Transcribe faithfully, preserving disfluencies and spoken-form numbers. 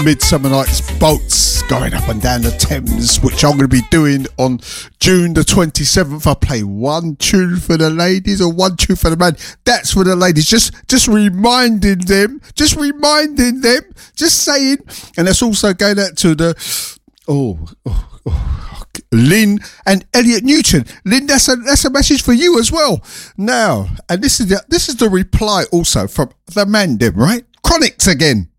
Midsummer Night's Boats going up and down the Thames, which I'm going to be doing on June the twenty-seventh. I play one tune for the ladies or one tune for the man. That's for the ladies. Just just reminding them, just reminding them, just saying. And that's also going out to the, oh, oh, oh Lynn and Elliot Newton. Lynn, that's a that's a message for you as well. Now, and this is the this is the reply also from the man, them, right? Chronics again.